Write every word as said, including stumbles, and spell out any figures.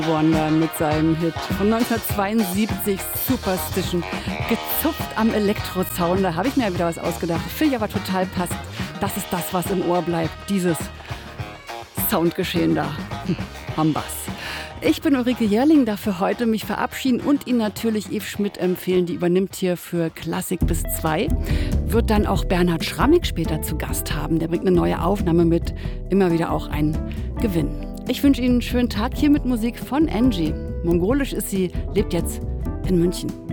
Wonder mit seinem Hit von neunzehnhundertzweiundsiebzig, Superstition, gezupft am Elektrozaun. Da habe ich mir ja wieder was ausgedacht. Finde ich aber total passend. Das ist das, was im Ohr bleibt. Dieses Soundgeschehen da. Hm, am Bass. Ich bin Ulrike Jährling, darf für heute mich verabschieden und Ihnen natürlich Yves Schmidt empfehlen. Die übernimmt hier für Klassik bis zwei. Wird dann auch Bernhard Schrammig später zu Gast haben. Der bringt eine neue Aufnahme mit. Immer wieder auch ein Gewinn. Ich wünsche Ihnen einen schönen Tag hier mit Musik von Angie. Mongolisch ist sie, lebt jetzt in München.